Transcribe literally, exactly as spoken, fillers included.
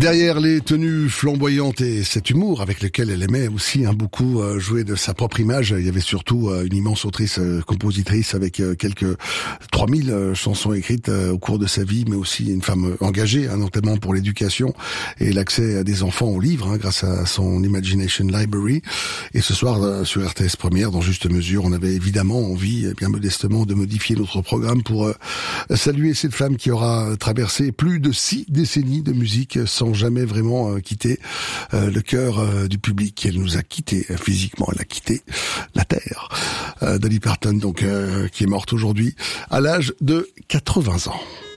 Derrière les tenues flamboyantes et cet humour avec lequel elle aimait aussi hein, beaucoup euh, jouer de sa propre image, il y avait surtout euh, une immense autrice, euh, compositrice avec euh, quelques trois mille euh, chansons écrites euh, au cours de sa vie, mais aussi une femme engagée, hein, notamment pour l'éducation et l'accès à des enfants aux livres, hein, grâce à son Imagination Library. Et ce soir, euh, sur R T S Première, dans Juste Mesure, on avait évidemment envie, bien modestement, de modifier notre programme pour euh, saluer cette femme qui aura traversé plus de six décennies de musique sans jamais vraiment euh, quitter euh, le cœur euh, du public. Elle nous a quittés euh, physiquement, elle a quitté la terre. Euh, Dolly Parton, donc, euh, qui est morte aujourd'hui à l'âge de quatre-vingts ans.